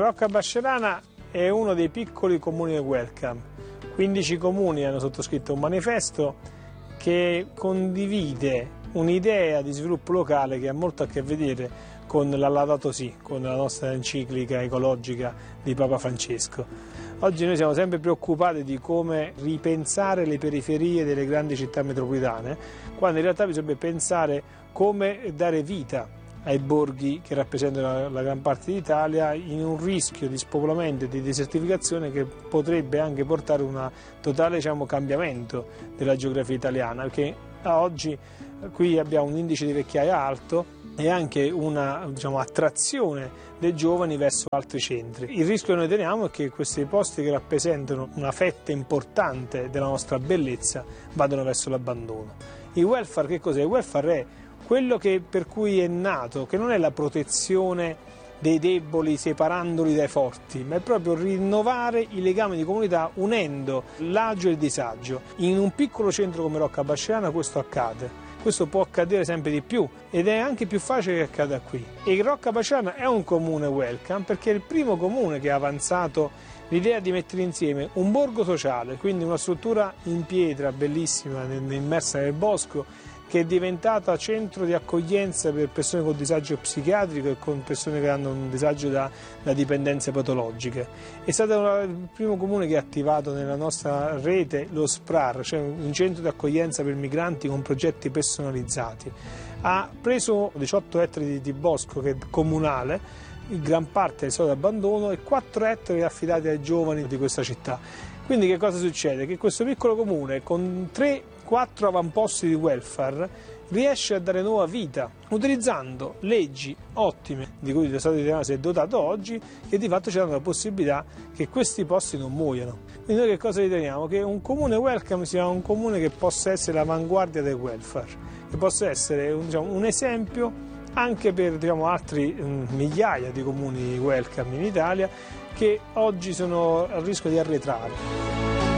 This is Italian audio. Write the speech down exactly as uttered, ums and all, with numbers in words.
Rocca Bascerana è uno dei piccoli comuni del welcome. quindici comuni hanno sottoscritto un manifesto che condivide un'idea di sviluppo locale che ha molto a che vedere con la Laudato Si, con la nostra enciclica ecologica di Papa Francesco. Oggi noi siamo sempre preoccupati di come ripensare le periferie delle grandi città metropolitane, quando in realtà bisogna pensare come dare vita ai borghi che rappresentano la gran parte d'Italia in un rischio di spopolamento e di desertificazione che potrebbe anche portare a un totale diciamo, cambiamento della geografia italiana, perché oggi qui abbiamo un indice di vecchiaia alto e anche una diciamo, attrazione dei giovani verso altri centri. Il rischio che noi teniamo è che questi posti che rappresentano una fetta importante della nostra bellezza vadano verso l'abbandono. Il welfare che cos'è? Il welfare è quello che, per cui è nato, che non è la protezione dei deboli separandoli dai forti, ma è proprio rinnovare i legami di comunità unendo l'agio e il disagio. In un piccolo centro come Rocca Bascerana questo accade. Questo può accadere sempre di più ed è anche più facile che accada qui. E Rocca Bascerana è un comune welcome perché è il primo comune che ha avanzato l'idea di mettere insieme un borgo sociale, quindi una struttura in pietra bellissima immersa nel bosco, che è diventata centro di accoglienza per persone con disagio psichiatrico e con persone che hanno un disagio da, da dipendenze patologiche. È stato una, il primo comune che ha attivato nella nostra rete lo S P R A R, cioè un centro di accoglienza per migranti con progetti personalizzati. Ha preso diciotto ettari di, di bosco che è comunale, in gran parte è stato abbandono, e quattro ettari affidati ai giovani di questa città. Quindi che cosa succede? Che questo piccolo comune con tre quattro avamposti di welfare riesce a dare nuova vita utilizzando leggi ottime di cui lo Stato italiano si è dotato oggi, che di fatto ci danno la possibilità che questi posti non muoiano. Quindi noi che cosa riteniamo? Che un comune welcome sia un comune che possa essere l'avanguardia del welfare, che possa essere un, diciamo, un esempio anche per diciamo, altri um, migliaia di comuni welcome in Italia che oggi sono a rischio di arretrare.